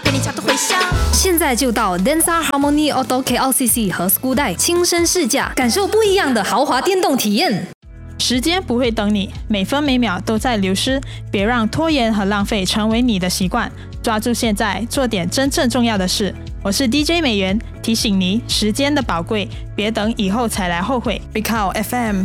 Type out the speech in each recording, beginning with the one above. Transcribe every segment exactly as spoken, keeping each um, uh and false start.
给你恰到回响。 现在就到 Densar Harmony Auto K L C C 和 Skudai 亲身试驾，感受不一样的豪华电动体验。 时间不会等你，每分每秒都在流失，别让拖延和浪费成为你的习惯。抓住现在，做点真正重要的事。我是 D J 美元，提醒你时间的宝贵，别等以后才来后悔。Big Cow F M。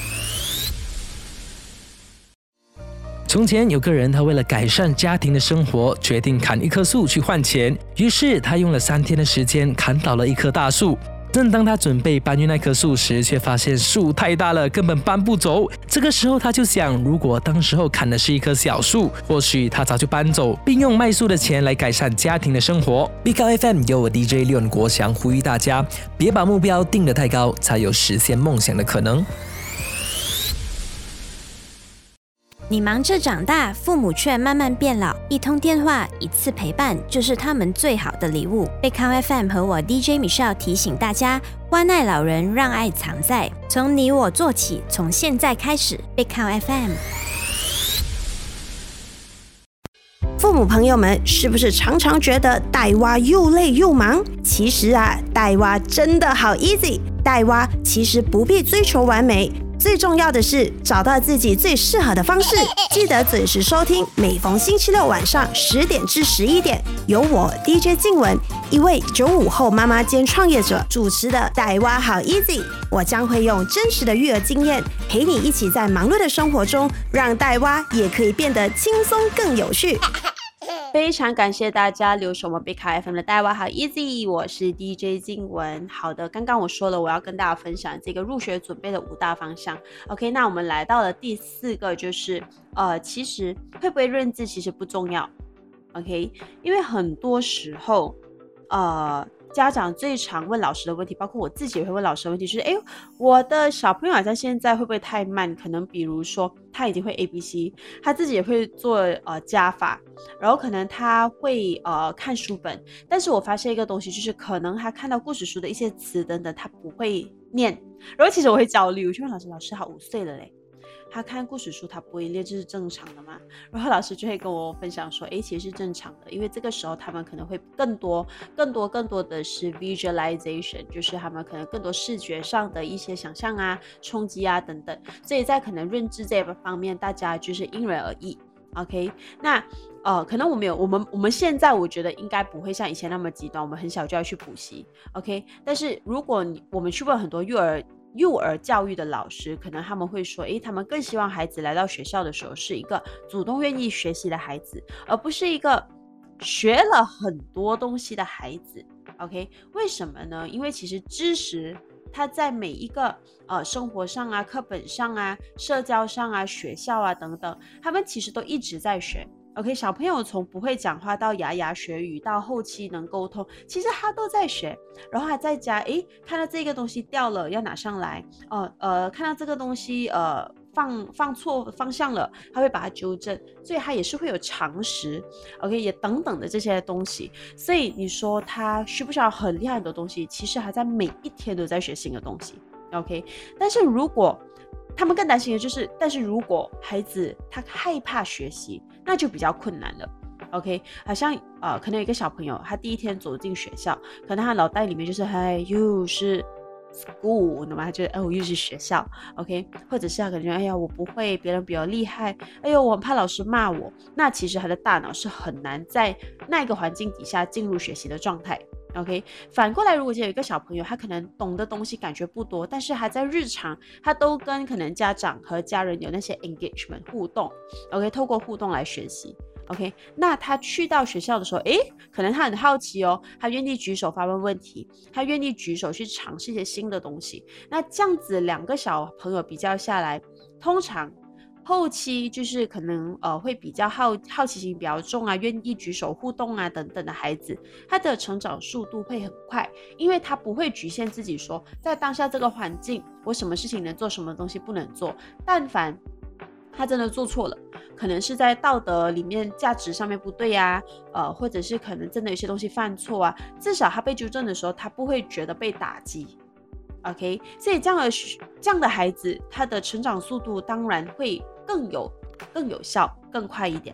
从前有个人，他为了改善家庭的生活，决定砍一棵树去换钱。于是他用了三天的时间砍倒了一棵大树。正当他准备搬运那棵树时，却发现树太大了，根本搬不走。这个时候他就想，如果当时候砍的是一棵小树，或许他早就搬走，并用卖树的钱来改善家庭的生活。Big Cow F M 由我 D J 廖国祥呼吁大家，别把目标定得太高，才有实现梦想的可能。 你忙着长大，父母却慢慢变老，一通电话，一次陪伴，就是他们最好的礼物。Big Cow F M 和我 D J Michelle 提醒大家，关爱老人，让爱藏在，从你我做起，从现在开始。Big Cow F M。 父母朋友们，是不是常常觉得带娃又累又忙？其实啊，带娃真的好 easy。带娃其实不必追求完美。最重要的是找到自己最适合的方式，记得准时收听，每逢星期六晚上十点至十一点，由我 D J 静雯，一位九五后妈妈兼创业者主持的带娃好 easy。我将会用真实的育儿经验，陪你一起在忙碌的生活中，让带娃也可以变得轻松更有趣。非常感谢大家留守我们 Big Cow F M 的带娃好 easy， 我是 D J 静雯。好的，刚刚我说了，我要跟大家分享这个入学准备的五大方向。OK， 那我们来到了第四个，就是呃，其实会不会认字其实不重要。OK， 因为很多时候，呃。家长最常问老师的问题，包括我自己也会问老师的问题，就是哎，我的小朋友好像现在会不会太慢？可能比如说他已经会 A B C， 他自己也会做呃加法，然后可能他会呃看书本，但是我发现一个东西，就是可能他看到故事书的一些词等等，他不会念，然后其实我会焦虑，我就问老师，老师他五岁了嘞。他看故事书他不会念，这是正常的吗？然后老师就会跟我分享说，诶，其实是正常的，因为这个时候他们可能会更多更多更多的是 visualization， 就是他们可能更多视觉上的一些想象啊、冲击啊等等，所以在可能认知这方面大家就是因人而异。OK， 那呃，可能我们有我们我们现在我觉得应该不会像以前那么极端，我们很小就要去补习 OK， 但是如果你我们去问很多幼儿幼儿教育的老师，可能他们会说，诶，他们更希望孩子来到学校的时候是一个主动愿意学习的孩子，而不是一个学了很多东西的孩子。 OK， 为什么呢？因为其实知识它在每一个呃生活上啊、课本上啊、社交上啊、学校啊等等，他们其实都一直在学。OK， 小朋友从不会讲话到牙牙学语，到后期能沟通，其实他都在学。然后他在家，诶，看到这个东西掉了要拿上来，呃呃，看到这个东西呃放放错方向了，他会把它纠正，所以他也是会有常识 ，OK， 也等等的这些东西。所以你说他需不需要很厉害很多东西？其实他在每一天都在学新的东西 ，OK。但是如果他们更担心的就是，但是如果孩子他害怕学习，那就比较困难了。OK， 好像呃，可能有一个小朋友，他第一天走进学校，可能他脑袋里面就是哎，又是 school， 那么他觉得哦，又是学校 ，OK， 或者是他可能觉得哎呀，我不会，别人比我厉害，哎呦，我很怕老师骂我。那其实他的大脑是很难在那个环境底下进入学习的状态。OK， 反过来，如果有一个小朋友，他可能懂的东西感觉不多，但是还在日常，他都跟可能家长和家人有那些 engagement 互动 ，OK， 透过互动来学习 ，OK， 那他去到学校的时候，诶，可能他很好奇哦，他愿意举手发问问题，他愿意举手去尝试一些新的东西。那这样子两个小朋友比较下来，通常后期就是可能呃会比较好好奇心比较重啊，愿意举手互动啊等等的孩子，他的成长速度会很快，因为他不会局限自己说在当下这个环境我什么事情能做，什么东西不能做。但凡他真的做错了，可能是在道德里面价值上面不对啊，呃，或者是可能真的有些东西犯错啊，至少他被纠正的时候他不会觉得被打击。OK， 所以这样的这样的孩子，他的成长速度当然会更有更有效、更快一点。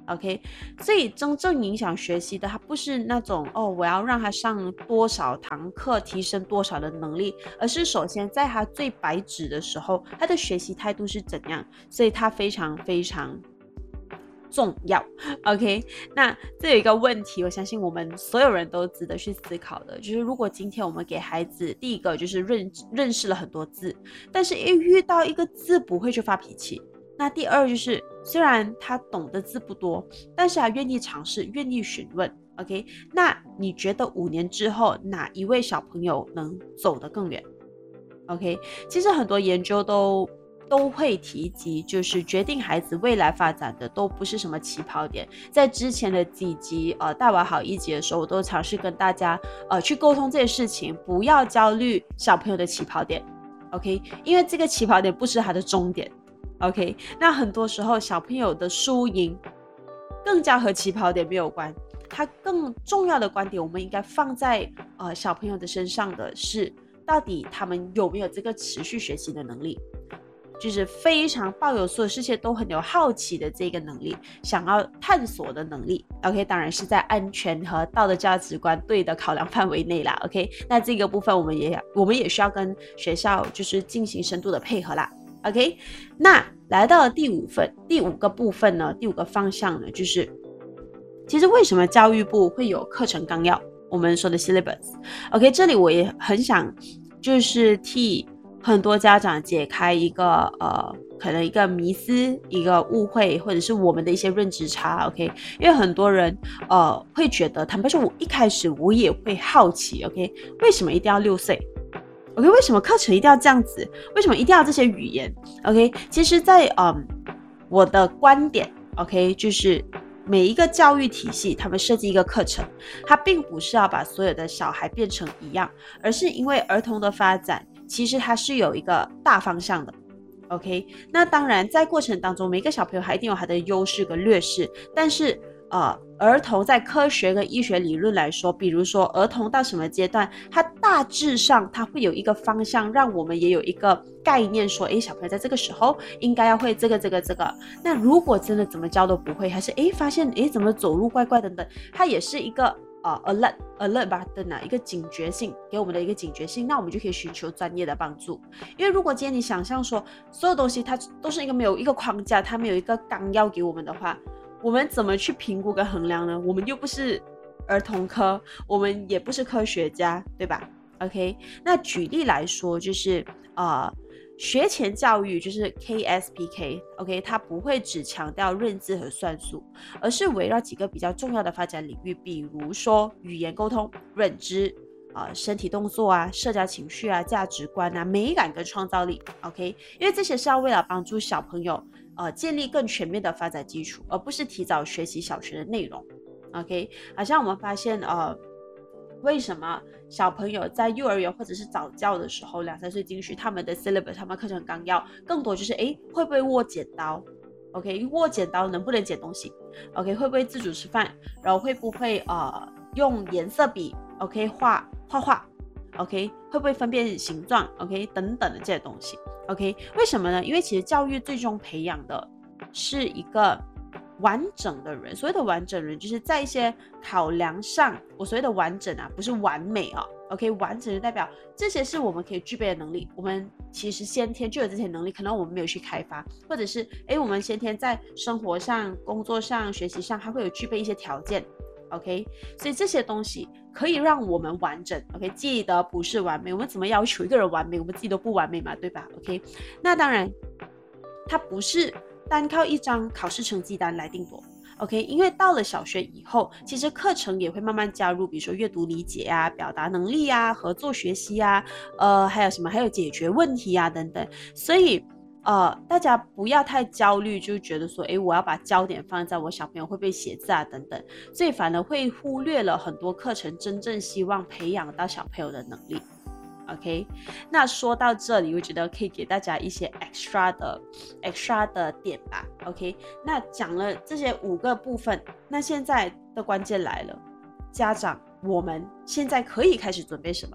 OK， 所以真正影响学习的，它不是那种哦，我要让他上多少堂课，提升多少的能力，而是首先在他最白纸的时候，他的学习态度是怎样，所以他非常非常重要。 OK， 那这有一个问题，我相信我们所有人都值得去思考的，就是如果今天我们给孩子第一个就是认认识了很多字，但是一遇到一个字不会就发脾气，那第二就是虽然他懂的字不多，但是他愿意尝试，愿意询问。 OK， 那你觉得五年之后哪一位小朋友能走得更远？ OK， 其实很多研究都都会提及，就是决定孩子未来发展的都不是什么起跑点。在之前的几集呃带娃好一集的时候，我都尝试跟大家呃去沟通这些事情，不要焦虑小朋友的起跑点。 OK， 因为这个起跑点不是他的终点。 OK， 那很多时候小朋友的输赢更加和起跑点没有关，他更重要的观点我们应该放在呃小朋友的身上的是，到底他们有没有这个持续学习的能力，就是非常抱有所有世界都很有好奇的这个能力，想要探索的能力。 OK， 当然是在安全和道德价值观对的考量范围内啦。 OK， 那这个部分我们也我们也需要跟学校就是进行深度的配合啦。 OK， 那来到了第五份第五个部分呢，第五个方向呢，就是其实为什么教育部会有课程纲要，我们说的 syllabus。 OK， 这里我也很想就是替很多家长解开一个呃，可能一个迷思，一个误会，或者是我们的一些认知差。 OK， 因为很多人呃会觉得，坦白说我一开始我也会好奇 OK， 为什么一定要六岁？ OK， 为什么课程一定要这样子？为什么一定要这些语言？ OK， 其实在嗯我的观点 OK， 就是每一个教育体系他们设计一个课程，它并不是要把所有的小孩变成一样，而是因为儿童的发展其实它是有一个大方向的。 OK， 那当然在过程当中每个小朋友还一定有他的优势跟劣势，但是呃，儿童在科学跟医学理论来说，比如说儿童到什么阶段，他大致上他会有一个方向，让我们也有一个概念说，诶，小朋友在这个时候应该要会这个这个这个。那如果真的怎么教都不会，还是诶发现诶怎么走路怪怪等等，它也是一个呃 alert alert button 啊，一个警觉性，给我们的一个警觉性，那我们就可以寻求专业的帮助。因为如果今天你想象说所有东西它都是一个没有一个框架，它没有一个纲要给我们的话，我们怎么去评估跟衡量呢？我们又不是儿童科，我们也不是科学家，对吧？ OK， 那举例来说，就是呃学前教育就是 K S P K OK， 它不会只强调认字和算术，而是围绕几个比较重要的发展领域，比如说语言沟通、认知呃、身体动作啊、社交情绪啊、价值观啊、美感跟创造力。 OK， 因为这些是要为了帮助小朋友呃，建立更全面的发展基础，而不是提早学习小学的内容。 OK， 好像我们发现呃，为什么小朋友在幼儿园或者是早教的时候两三岁进去，他们的 syllabus 他们课程纲要更多就是诶会不会握剪刀 OK， 握剪刀能不能剪东西 OK， 会不会自主吃饭，然后会不会呃用颜色笔 OK 画画画 OK， 会不会分辨形状 OK 等等的这些东西。 OK， 为什么呢？因为其实教育最终培养的是一个完整的人，所谓的完整人就是在一些考量上，我所谓的完整啊不是完美啊 OK， 完整就代表这些是我们可以具备的能力，我们其实先天就有这些能力，可能我们没有去开发，或者是诶我们先天在生活上、工作上、学习上还会有具备一些条件。 OK， 所以这些东西可以让我们完整 OK， 记得不是完美，我们怎么要求一个人完美，我们自己都不完美嘛，对吧？ OK， 那当然它不是单靠一张考试成绩单来定夺 OK， 因为到了小学以后，其实课程也会慢慢加入，比如说阅读理解啊、表达能力啊、合作学习啊，呃，还有什么，还有解决问题啊等等。所以呃，大家不要太焦虑，就觉得说，诶，我要把焦点放在我小朋友会不会写字啊等等，所以反而会忽略了很多课程真正希望培养到小朋友的能力。OK， 那说到这里，我觉得可以给大家一些 extra 的 extra 的点吧。OK， 那讲了这些五个部分，那现在的关键来了，家长，我们现在可以开始准备什么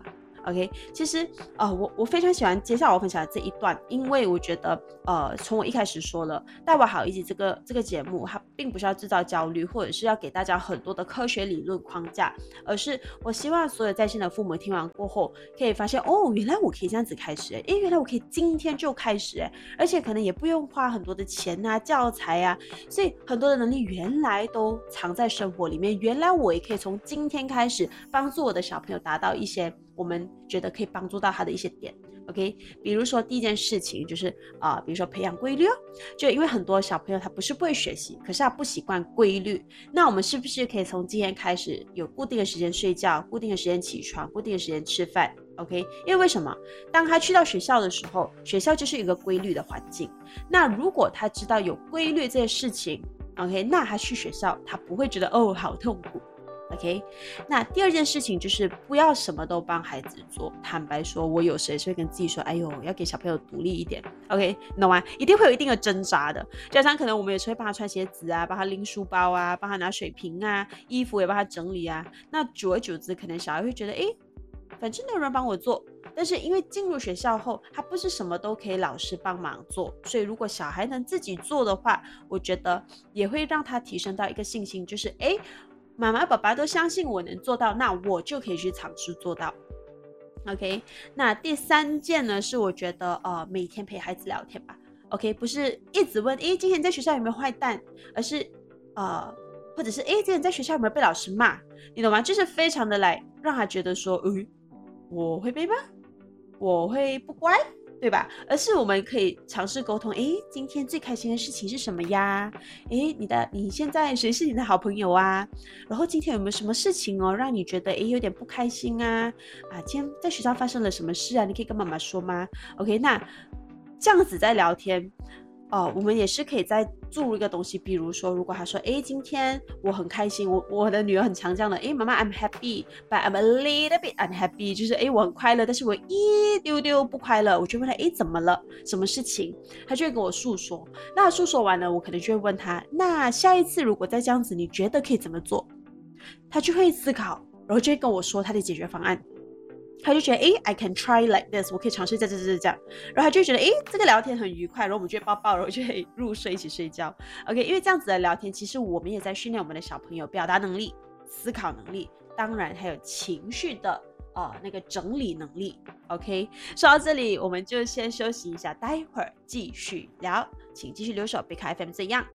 OK， 其实呃，我我非常喜欢接下来我分享的这一段，因为我觉得呃，从我一开始说了，带娃好一起这个这个节目，它并不是要制造焦虑，或者是要给大家很多的科学理论框架，而是我希望所有在线的父母听完过后，可以发现哦，原来我可以这样子开始，诶，原来我可以今天就开始，而且可能也不用花很多的钱啊、教材啊，所以很多的能力原来都藏在生活里面，原来我也可以从今天开始帮助我的小朋友达到一些我们觉得可以帮助到他的一些点。 OK， 比如说第一件事情就是啊、呃，比如说培养规律哦，就因为很多小朋友他不是不会学习，可是他不习惯规律，那我们是不是可以从今天开始有固定的时间睡觉，固定的时间起床，固定的时间吃饭？ OK， 因为为什么当他去到学校的时候，学校就是一个规律的环境，那如果他知道有规律这件事情， OK， 那他去学校他不会觉得哦好痛苦。OK， 那第二件事情就是不要什么都帮孩子做。坦白说，我有时也是会跟自己说，哎呦，要给小朋友独立一点。OK， 你懂吗？一定会有一定的挣扎的。加上可能我们也是会帮他穿鞋子啊，帮他拎书包啊，帮他拿水瓶啊，衣服也帮他整理啊。那久而久之，可能小孩会觉得，哎，反正没有人帮我做。但是因为进入学校后，他不是什么都可以老师帮忙做，所以如果小孩能自己做的话，我觉得也会让他提升到一个信心，就是哎。妈妈爸爸都相信我能做到，那我就可以去尝试做到。 OK， 那第三件呢是我觉得呃每天陪孩子聊天吧。 OK， 不是一直问诶今天在学校有没有坏蛋，而是呃或者是诶今天在学校有没有被老师骂，你懂吗？就是非常的来让他觉得说诶我会被骂，我会不乖，对吧？而是我们可以尝试沟通，诶今天最开心的事情是什么呀？诶你的你现在谁是你的好朋友啊？然后今天有没有什么事情哦让你觉得诶有点不开心啊？啊今天在学校发生了什么事啊？你可以跟妈妈说吗？ OK， 那这样子在聊天哦，我们也是可以再注入一个东西，比如说如果他说诶今天我很开心，我我的女儿很常这样的，诶妈妈 I'm happy but I'm a little bit unhappy， 就是诶我很快乐，但是我一丢丢不快乐，我就问他诶怎么了，什么事情，他就会跟我诉说。那诉说完了，我可能就会问他，那下一次如果再这样子你觉得可以怎么做？他就会思考，然后就会跟我说他的解决方案。他就觉得诶 I can try like this， 我可以尝试这这这这样，然后他就觉得诶这个聊天很愉快，然后我们就会抱抱，然后就会入睡一起睡觉。 OK， 因为这样子的聊天其实我们也在训练我们的小朋友表达能力、思考能力，当然还有情绪的呃那个整理能力。 OK， 说到这里我们就先休息一下，待会儿继续聊，请继续留守贝卡 F M 这样。